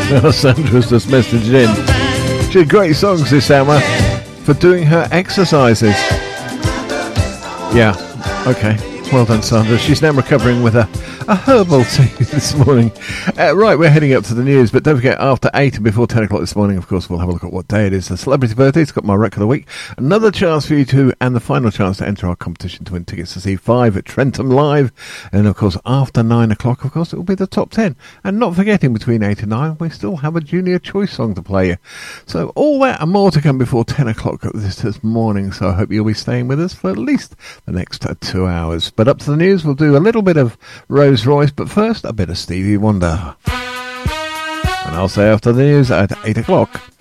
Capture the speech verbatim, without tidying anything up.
Sandra's just messaged in. She had great songs this summer for doing her exercises. Yeah, okay. Well done, Sandra. She's now recovering with a, a herbal tea this morning. Uh, right, we're heading up to the news, but don't forget, after eight and before ten o'clock this morning, of course, we'll have a look at what day it is. The Celebrity Birthday, it's got my record of the week. Another chance for you to, and the final chance to enter our competition to win tickets to see Five at Trentham Live. And, of course, after nine o'clock, of course, it will be the top ten. And not forgetting, between eight and nine, we still have a Junior Choice song to play you. So all that and more to come before ten o'clock this, this morning. So I hope you'll be staying with us for at least the next uh, two hours. But up to the news, we'll do a little bit of Rose Royce, but first a bit of Stevie Wonder. And I'll say after the news at eight o'clock.